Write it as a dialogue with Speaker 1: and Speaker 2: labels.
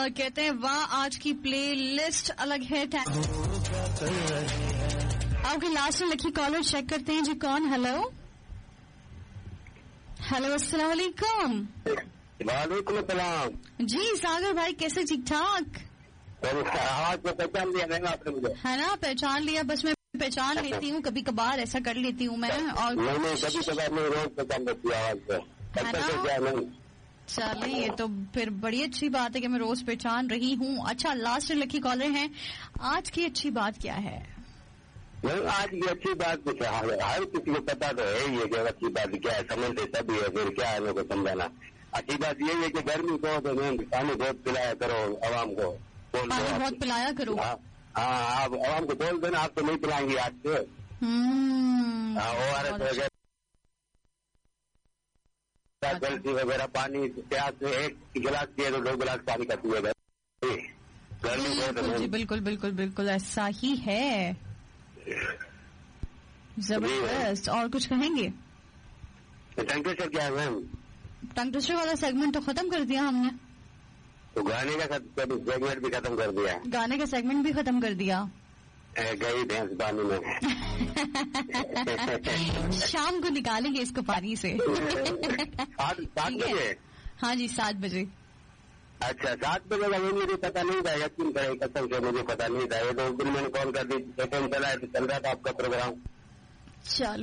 Speaker 1: اور کہتے ہیں واہ آج کی پلے لسٹ الگ ہے. آپ کی لاسٹ میں لکھی کالر چیک کرتے ہیں جی کون. ہیلو ہیلو السلام علیکم.
Speaker 2: وعلیکم السلام.
Speaker 1: جی ساگر بھائی کیسے؟ ٹھیک ٹھاک.
Speaker 2: آواز کو پہچان لیا نہیں آپ نے مجھے؟
Speaker 1: ہے نا پہچان لیا. بس میں پہچان لیتی ہوں کبھی کبھار ایسا کر لیتی ہوں میں. اور
Speaker 2: نہیں کبھی کبھار نہیں روز پہچان لیتی آواز کو.
Speaker 1: چلیں یہ تو پھر بڑی اچھی بات ہے کہ میں روز پہچان رہی ہوں. اچھا لاسٹ لکی کالر ہیں. آج کی اچھی بات کیا ہے؟
Speaker 2: نہیں آج کی اچھی بات کچھ ہر کسی کو پتا تو ہے یہ کہ اچھی بات کیا ہے. سمجھتے سب ہے پھر کیا ہے میرے کو سمجھانا. اچھی بات یہ ہے کہ گرمی کو تو پانی بہت پلایا کرو عوام کو.
Speaker 1: پانی بہت پلایا کرو.
Speaker 2: ہاں آپ عوام کو بول دینا آپ تو نہیں پلائیں گے آج سے. جلسی وغیرہ پانی پیاس میں ایک گلاس پیے تو 2 گلاس پانی کا پیے گا.
Speaker 1: جی بالکل بالکل بالکل ایسا ہی ہے. زبردست. اور کچھ کہیں گے؟
Speaker 2: ٹینکر کیا ہے میم؟
Speaker 1: ٹنگ ٹوسٹر والا سیگمنٹ تو ختم کر دیا ہم نے.
Speaker 2: تو گانے کا سیگمنٹ بھی ختم کر دیا.
Speaker 1: گانے کا سیگمنٹ بھی ختم کر دیا.
Speaker 2: گئی بھینس پانی میں.
Speaker 1: شام کو نکالیں گے اس کو پانی سے.
Speaker 2: 7 بجے؟
Speaker 1: ہاں جی 7 بجے.
Speaker 2: اچھا 7 بجے کا مجھے پتا نہیں تھا. یقین کرے قسم سے مجھے پتا نہیں تھا. یہ تو دن میں نے کال کر دی. سیکنڈ چلا ہے تو چل رہا تھا آپ کا پروگرام.
Speaker 1: چلو